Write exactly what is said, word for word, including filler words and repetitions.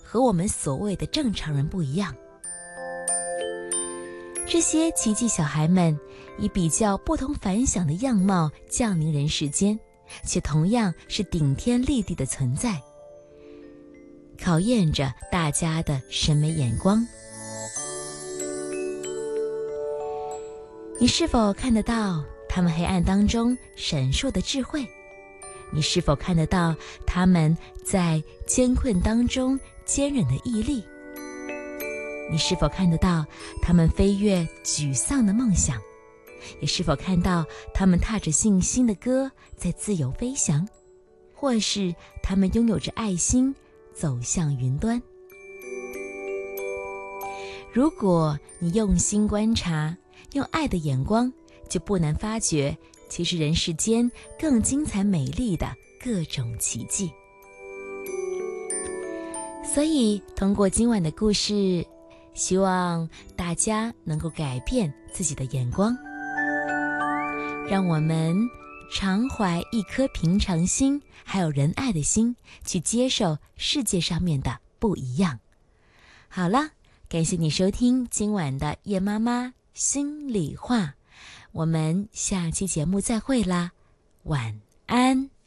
和我们所谓的正常人不一样。这些奇迹小孩们以比较不同凡响的样貌降临人世间，却同样是顶天立地的存在，考验着大家的审美眼光。你是否看得到他们黑暗当中闪烁的智慧？你是否看得到他们在艰困当中坚韧的毅力？你是否看得到他们飞越沮丧的梦想？也是否看到他们踏着信心的歌在自由飞翔？或是他们拥有着爱心走向云端？如果你用心观察，用爱的眼光，就不难发觉其实人世间更精彩美丽的各种奇迹。所以通过今晚的故事，希望大家能够改变自己的眼光，让我们常怀一颗平常心还有仁爱的心，去接受世界上面的不一样。好了，感谢你收听今晚的叶妈妈心里话，我们下期节目再会啦，晚安。